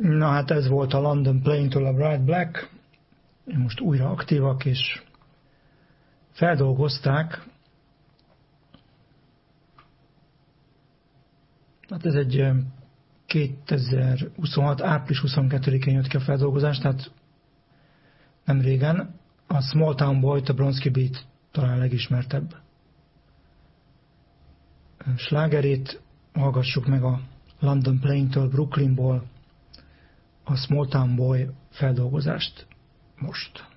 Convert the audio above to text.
Na hát ez volt a London Plane-től a Bright Black. Most újra aktívak, és feldolgozták. Hát ez egy 2026. április 22-én jött ki a feldolgozás, tehát nem régen. A Small Town Boy-t, a Bronski Beat talán legismertebb slágerét. Hallgassuk meg a London Plane-től, Brooklynból a Small Town Boy feldolgozást most.